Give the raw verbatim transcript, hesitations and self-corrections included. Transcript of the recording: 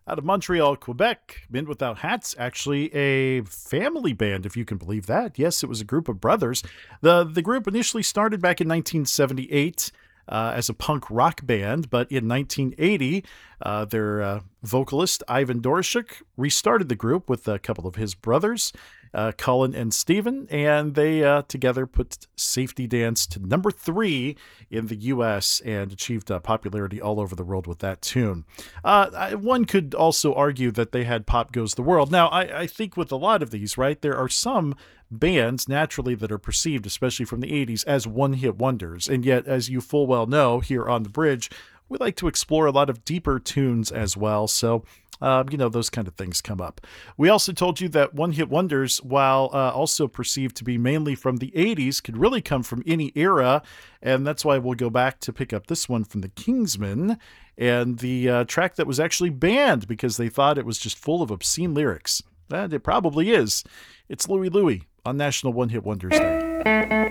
Out of Montreal, Quebec, Men Without Hats, actually a family band, if you can believe that. Yes, it was a group of brothers. The, the group initially started back in nineteen seventy-eight uh, as a punk rock band, but in nineteen eighty, uh, their uh, vocalist, Ivan Dorshuk, restarted the group with a couple of his brothers, uh, Cullen and Steven, and they uh, together put Safety Dance to number three in the U S and achieved uh, popularity all over the world with that tune. Uh, I, one could also argue that they had Pop Goes the World. Now, I, I think with a lot of these, right, there are some bands naturally that are perceived, especially from the eighties, as one-hit wonders. And yet, as you full well know, here on The Bridge, we like to explore a lot of deeper tunes as well. So, um, you know, those kind of things come up. We also told you that one-hit wonders, while uh, also perceived to be mainly from the eighties, could really come from any era. And that's why we'll go back to pick up this one from the Kingsmen and the uh, track that was actually banned because they thought it was just full of obscene lyrics. And it probably is. It's Louie Louie on National One Hit Wonders Day.